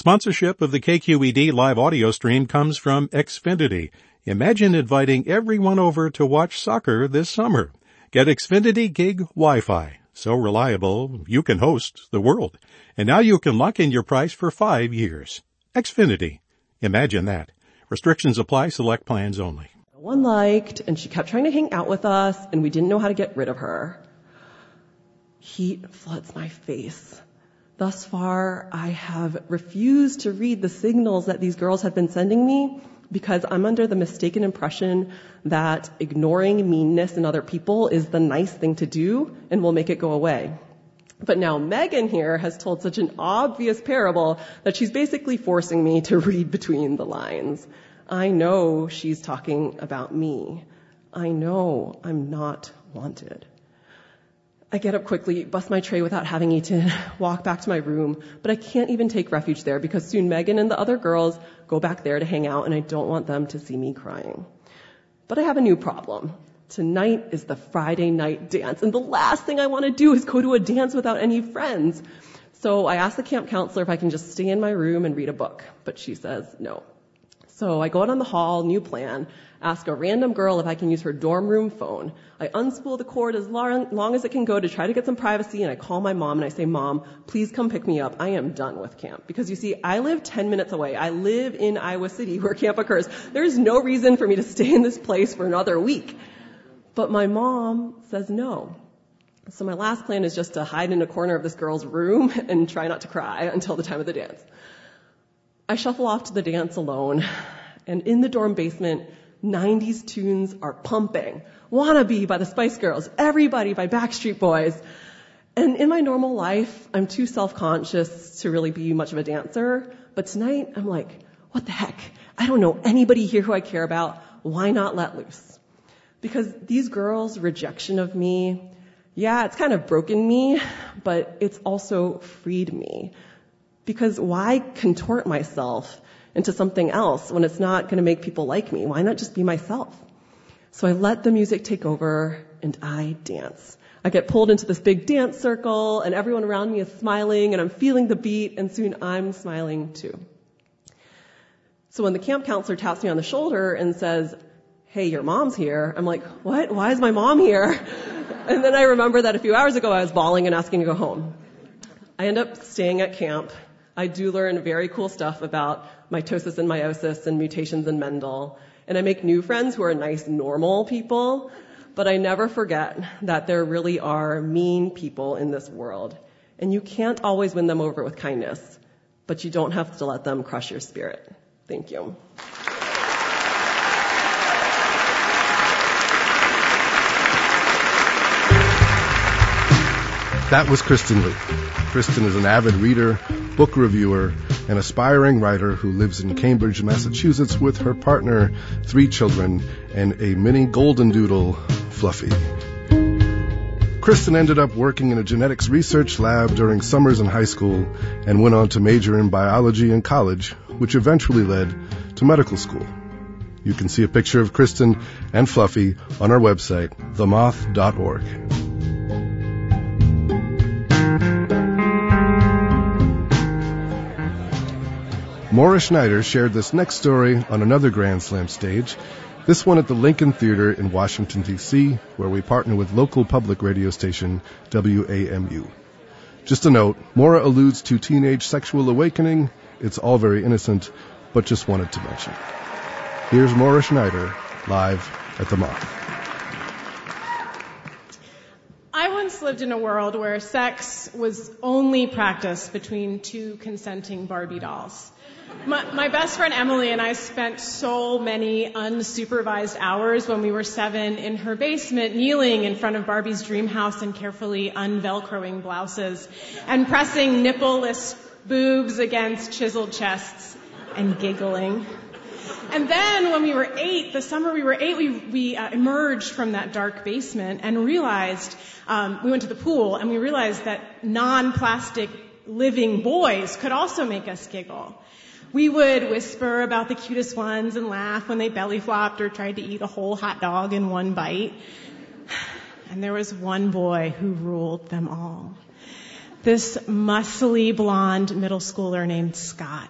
Sponsorship of the KQED live audio stream comes from Xfinity. Imagine inviting everyone over to watch soccer this summer. Get Xfinity Gig Wi-Fi. So reliable, you can host the world. And now you can lock in your price for 5 years. Xfinity. Imagine that. Restrictions apply. Select plans only. No one liked, and she kept trying to hang out with us, and we didn't know how to get rid of her. Heat floods my face. Thus far, I have refused to read the signals that these girls have been sending me because I'm under the mistaken impression that ignoring meanness in other people is the nice thing to do and will make it go away. But now Megan here has told such an obvious parable that she's basically forcing me to read between the lines. I know she's talking about me. I know I'm not wanted. I get up quickly, bust my tray without having eaten, walk back to my room, but I can't even take refuge there because soon Megan and the other girls go back there to hang out and I don't want them to see me crying. But I have a new problem. Tonight is the Friday night dance, and the last thing I want to do is go to a dance without any friends. So I ask the camp counselor if I can just stay in my room and read a book, but she says no. So I go out on the hall, new plan, ask a random girl if I can use her dorm room phone. I unspool the cord as long as it can go to try to get some privacy, and I call my mom and I say, Mom, please come pick me up. I am done with camp. Because you see, I live 10 minutes away. I live in Iowa City where camp occurs. There's no reason for me to stay in this place for another week. But my mom says no. So my last plan is just to hide in a corner of this girl's room and try not to cry until the time of the dance. I shuffle off to the dance alone, and in the dorm basement, 90s tunes are pumping. Wannabe by the Spice Girls, Everybody by Backstreet Boys. And in my normal life, I'm too self-conscious to really be much of a dancer. But tonight, I'm like, what the heck? I don't know anybody here who I care about. Why not let loose? Because these girls' rejection of me, yeah, it's kind of broken me, but it's also freed me. Because why contort myself into something else when it's not going to make people like me? Why not just be myself? So I let the music take over and I dance. I get pulled into this big dance circle and everyone around me is smiling and I'm feeling the beat and soon I'm smiling too. So when the camp counselor taps me on the shoulder and says, hey, your mom's here, I'm like, what? Why is my mom here? And then I remember that a few hours ago I was bawling and asking to go home. I end up staying at camp. I do learn very cool stuff about mitosis and meiosis and mutations in Mendel. And I make new friends who are nice, normal people. But I never forget that there really are mean people in this world. And you can't always win them over with kindness. But you don't have to let them crush your spirit. Thank you. That was Kristen Lee. Kristen is an avid reader, book reviewer, and aspiring writer who lives in Cambridge, Massachusetts with her partner, 3 children, and a mini golden doodle, Fluffy. Kristen ended up working in a genetics research lab during summers in high school and went on to major in biology in college, which eventually led to medical school. You can see a picture of Kristen and Fluffy on our website, themoth.org. Maura Schneider shared this next story on another Grand Slam stage, this one at the Lincoln Theater in Washington, D.C., where we partner with local public radio station WAMU. Just a note, Maura alludes to teenage sexual awakening. It's all very innocent, but just wanted to mention. Here's Maura Schneider, live at the Moth. I once lived in a world where sex was only practiced between 2 consenting Barbie dolls. My best friend Emily and I spent so many unsupervised hours when we were 7 in her basement, kneeling in front of Barbie's dream house and carefully unvelcroing blouses and pressing nipple-less boobs against chiseled chests and giggling. And then when we were 8, the summer we were 8, we emerged from that dark basement and realized, we went to the pool and we realized that non-plastic living boys could also make us giggle. We would whisper about the cutest ones and laugh when they belly flopped or tried to eat a whole hot dog in one bite. And there was one boy who ruled them all. This muscly blonde middle schooler named Scott.